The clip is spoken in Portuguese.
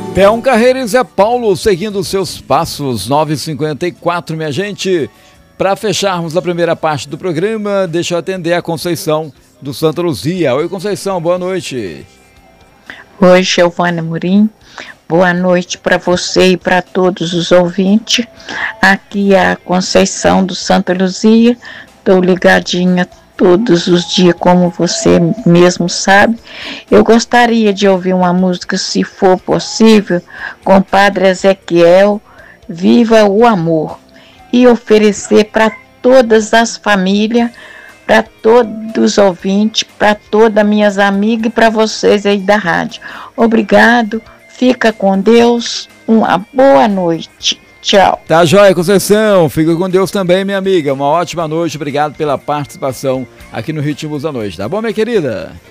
Peão Carreira e Zé Paulo seguindo seus passos, 9h54, minha gente. Para fecharmos a primeira parte do programa, deixa eu atender a Conceição do Santa Luzia. Oi, Conceição, boa noite. Oi, Giovana Murim. Boa noite para você e para todos os ouvintes. Aqui é a Conceição do Santa Luzia. Estou ligadinha todos os dias, como você mesmo sabe. Eu gostaria de ouvir uma música, se for possível, com o Padre Ezequiel, Viva o Amor, e oferecer para todas as famílias, para todos os ouvintes, para todas as minhas amigas e para vocês aí da rádio. Obrigado, fica com Deus, uma boa noite. Tchau. Tá joia, Conceição. Fica com Deus também, minha amiga. Uma ótima noite. Obrigado pela participação aqui no Ritmos da Noite. Tá bom, minha querida?